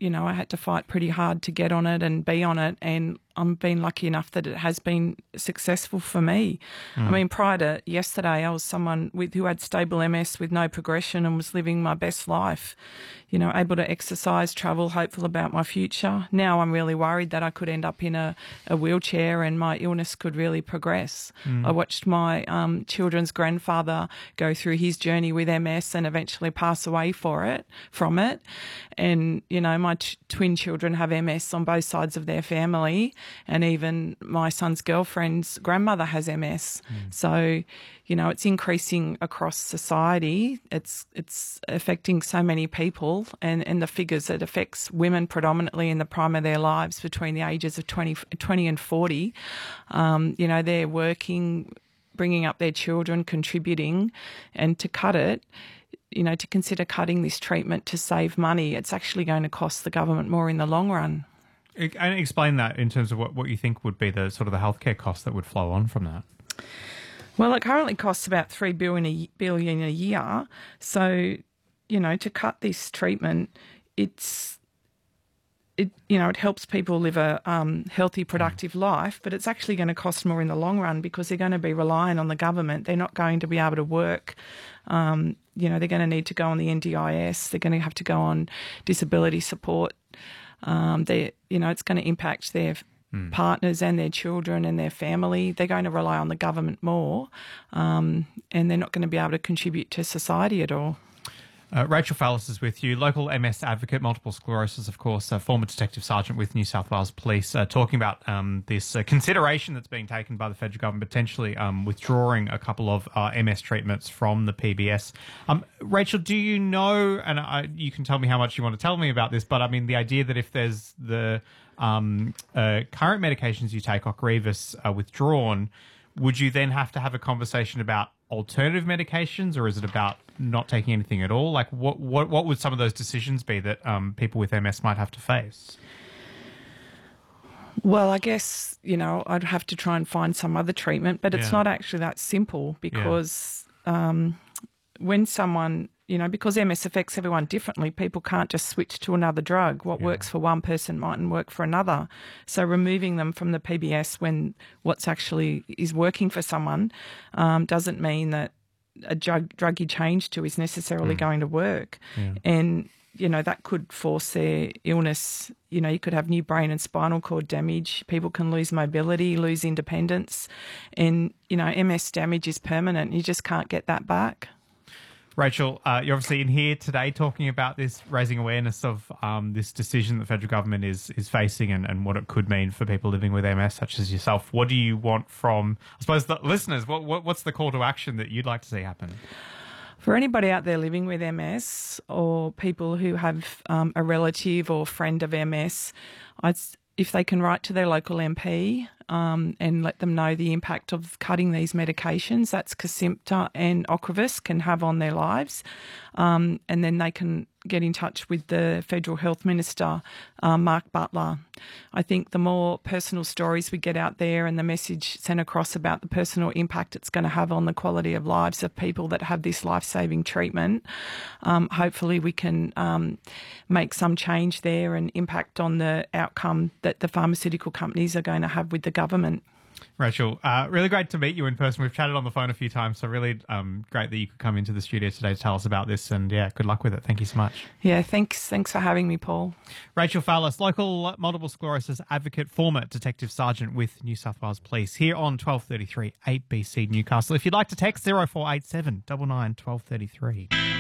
I had to fight pretty hard to get on it and be on it, and I'm been lucky enough that it has been successful for me. I mean, prior to yesterday, I was someone who had stable MS with no progression and was living my best life, able to exercise, travel, hopeful about my future. Now I'm really worried that I could end up in a wheelchair and my illness could really progress. I watched my children's grandfather go through his journey with MS and eventually pass away from it. And, my twin children have MS on both sides of their family, and even my son's girlfriend's grandmother has MS. So, it's increasing across society. It's affecting so many people, and the figures, it affects women predominantly in the prime of their lives between the ages of 20 and 40. They're working, bringing up their children, contributing, and to cut it, to consider cutting this treatment to save money, it's actually going to cost the government more in the long run. And explain that in terms of what you think would be the sort of the healthcare costs that would flow on from that. Well, it currently costs about $3 billion a year. So, to cut this treatment, it helps people live a healthy, productive life, but it's actually going to cost more in the long run because they're going to be relying on the government. They're not going to be able to work. They're going to need to go on the NDIS. They're going to have to go on disability support. It's going to impact their partners and their children and their family. They're going to rely on the government more, and they're not going to be able to contribute to society at all. Rachel Fallis is with you, local MS advocate, multiple sclerosis, of course, former detective sergeant with New South Wales Police, talking about this consideration that's being taken by the federal government, potentially withdrawing a couple of MS treatments from the PBS. Rachel, do you know, and you can tell me how much you want to tell me about this, but I mean the idea that if there's the current medications you take, Ocrevus, withdrawn, would you then have to have a conversation about alternative medications, or is it about not taking anything at all? Like, what would some of those decisions be that people with MS might have to face? Well, I guess, I'd have to try and find some other treatment, but it's not actually that simple because when someone, because MS affects everyone differently, people can't just switch to another drug. What works for one person mightn't work for another. So removing them from the PBS when what's actually is working for someone doesn't mean that a drug you change to is necessarily going to work. And, that could force their illness. You could have new brain and spinal cord damage. People can lose mobility, lose independence. And, MS damage is permanent. You just can't get that back. Rachel, you're obviously in here today talking about this, raising awareness of this decision the federal government is facing and what it could mean for people living with MS, such as yourself. What do you want from, I suppose, the listeners? What's the call to action that you'd like to see happen? For anybody out there living with MS or people who have a relative or friend of MS, if they can write to their local MP and let them know the impact of cutting these medications, that's Kesimpta and Ocrevus, can have on their lives, and then they can get in touch with the Federal Health Minister, Mark Butler. I think the more personal stories we get out there and the message sent across about the personal impact it's going to have on the quality of lives of people that have this life-saving treatment, hopefully we can make some change there and impact on the outcome that the pharmaceutical companies are going to have with the government. Rachel, really great to meet you in person. We've chatted on the phone a few times, so really great that you could come into the studio today to tell us about this, and good luck with it. Thank you so much. Yeah, thanks for having me, Paul. Rachel Fallis, local multiple sclerosis advocate, former detective sergeant with New South Wales Police, here on 1233 8BC Newcastle. If you'd like to text 0487 99 1233.